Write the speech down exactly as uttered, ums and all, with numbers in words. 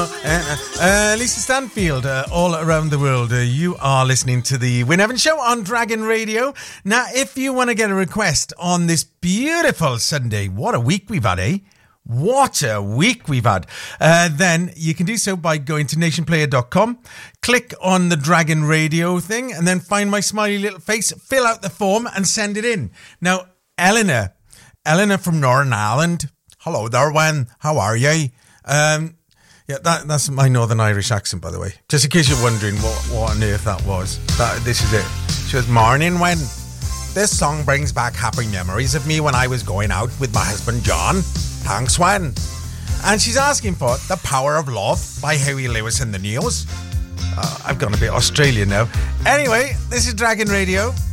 Uh, uh, Lisa Stanfield, uh, all around the world. Uh, you are listening to the Win Evans Show on Dragon Radio. Now, if you want to get a request on this beautiful Sunday, what a week we've had, eh? What a week we've had. Uh, then you can do so by going to nation player dot com, click on the Dragon Radio thing, and then find my smiley little face, fill out the form, and send it in. Now, Eleanor, Eleanor from Northern Ireland. Hello there, Wen. How are you? Um... Yeah, that, that's my Northern Irish accent, by the way. Just in case you're wondering what, what on earth that was. That, this is it. She was, morning, Wen. This song brings back happy memories of me when I was going out with my husband, John. Thanks, Wen. And she's asking for The Power of Love by Huey Lewis and the News. Uh, I've gone a bit Australian now. Anyway, this is Dragon Radio.